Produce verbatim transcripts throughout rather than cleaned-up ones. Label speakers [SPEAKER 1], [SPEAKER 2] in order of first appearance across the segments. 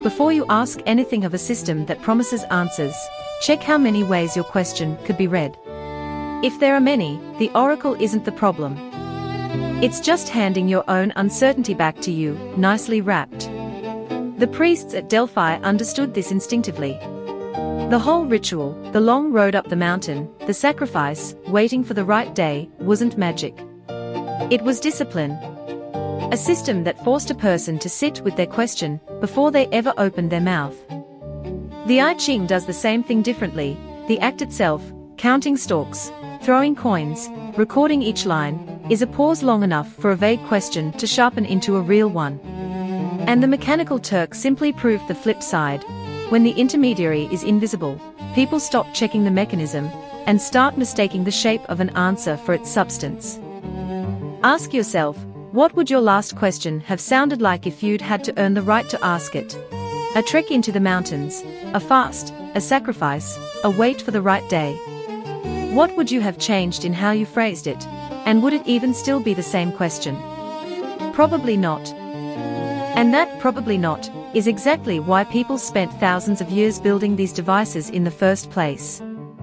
[SPEAKER 1] Before you ask anything of a system that promises answers, check how many ways your question could be read. If there are many, the oracle isn't the problem. It's just handing your own uncertainty back to you, nicely wrapped. The priests at Delphi understood this instinctively. The whole ritual, the long road up the mountain, the sacrifice, waiting for the right day, wasn't magic. It was discipline. A system that forced a person to sit with their question before they ever opened their mouth. The I Ching does the same thing differently. The act itself, counting stalks, throwing coins, recording each line, is a pause long enough for a vague question to sharpen into a real one. And the mechanical Turk simply proved the flip side. When the intermediary is invisible, people stop checking the mechanism and start mistaking the shape of an answer for its substance. Ask yourself, what would your last question have sounded like if you'd had to earn the right to ask it? A trek into the mountains, a fast, a sacrifice, a wait for the right day. What would you have changed in how you phrased it? And would it even still be the same question? Probably not. And that probably not is exactly why people spent thousands of years building these devices in the first place.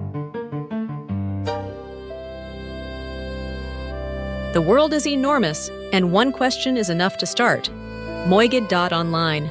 [SPEAKER 2] The world is enormous, and one question is enough to start. Moigid dot online.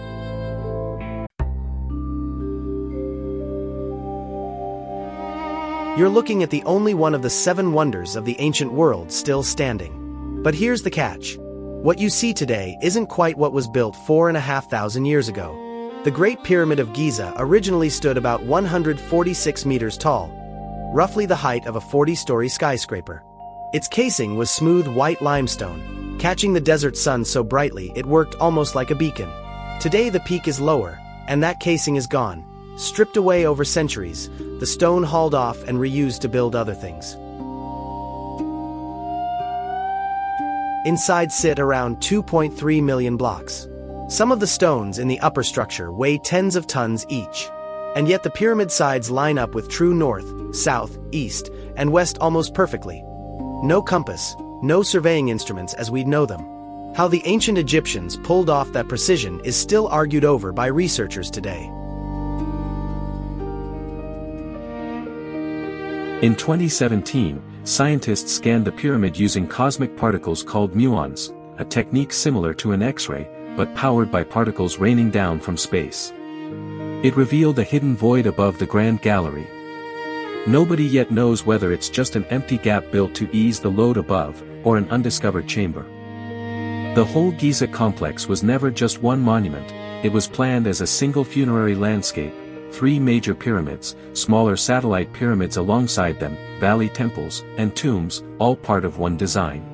[SPEAKER 3] You're looking at the only one of the seven wonders of the ancient world still standing. But here's the catch. What you see today isn't quite what was built four and a half thousand years ago. The Great Pyramid of Giza originally stood about one hundred forty-six meters tall, roughly the height of a forty-story skyscraper. Its casing was smooth white limestone, catching the desert sun so brightly it worked almost like a beacon. Today the peak is lower, and that casing is gone, stripped away over centuries, the stone hauled off and reused to build other things. Inside sit around two point three million blocks. Some of the stones in the upper structure weigh tens of tons each. And yet the pyramid sides line up with true north, south, east, and west almost perfectly. No compass, no surveying instruments as we'd know them. How the ancient Egyptians pulled off that precision is still argued over by researchers today.
[SPEAKER 4] In twenty seventeen, scientists scanned the pyramid using cosmic particles called muons, a technique similar to an X-ray, but powered by particles raining down from space. It revealed a hidden void above the Grand Gallery. Nobody yet knows whether it's just an empty gap built to ease the load above, or an undiscovered chamber. The whole Giza complex was never just one monument, it was planned as a single funerary landscape. Three major pyramids, smaller satellite pyramids alongside them, valley temples, and tombs, all part of one design.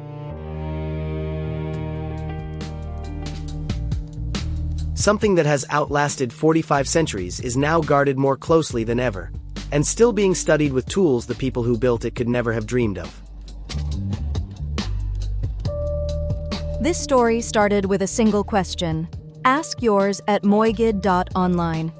[SPEAKER 3] Something that has outlasted forty-five centuries is now guarded more closely than ever, and still being studied with tools the people who built it could never have dreamed of.
[SPEAKER 5] This story started with a single question. Ask yours at moigid dot online.